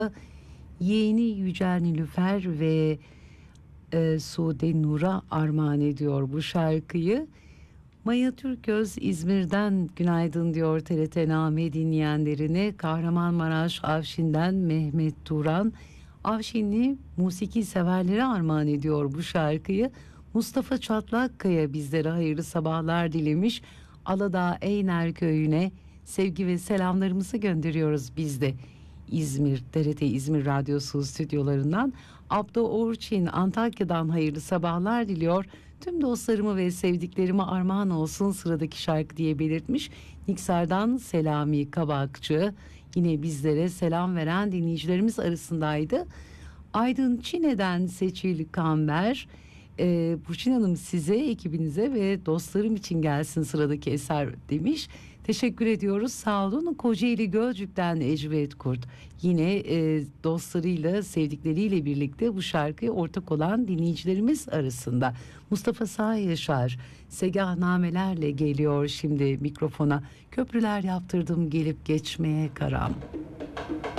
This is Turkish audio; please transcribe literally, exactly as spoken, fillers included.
yeğeni Yücel Nilüfer ve e, Sude Nur'a armağan ediyor bu şarkıyı. Maya Türköz İzmir'den günaydın diyor T R T Name dinleyenlerine. Kahramanmaraş Avşin'den Mehmet Turan Avşinli musiki severlere armağan ediyor bu şarkıyı. Mustafa Çatlakkaya bizlere hayırlı sabahlar dilemiş. Aladağ Eyner köyüne sevgi ve selamlarımızı gönderiyoruz biz de. İzmir, T R T İzmir Radyosu stüdyolarından Abdo Orçin Antakya'dan hayırlı sabahlar diliyor. Tüm dostlarımı ve sevdiklerime armağan olsun sıradaki şarkı diye belirtmiş. Niksar'dan Selami Kabakçı yine bizlere selam veren dinleyicilerimiz arasındaydı. Aydın Çine'den Seçil Kamber, e, Burçin Hanım size, ekibinize ve dostlarım için gelsin sıradaki eser demiş. Teşekkür ediyoruz, sağ olun. Kocaeli Gölcük'ten Ecevit Kurt yine e, dostlarıyla sevdikleriyle birlikte bu şarkıya ortak olan dinleyicilerimiz arasında. Mustafa Sağ Yaşar segahnamelerle geliyor şimdi mikrofona. Köprüler yaptırdım gelip geçmeye karam.